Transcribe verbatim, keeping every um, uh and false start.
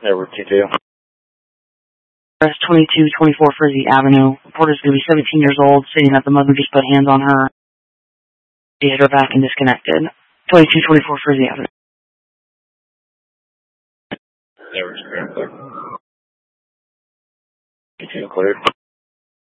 Edward two two. Press twenty-two twenty-four Frizzy Avenue. Reporter's going to be seventeen years old, stating that the mother just put hands on her. She hit her back and disconnected. twenty-two twenty-four Frizzy Avenue. Edward's clear. two two cleared.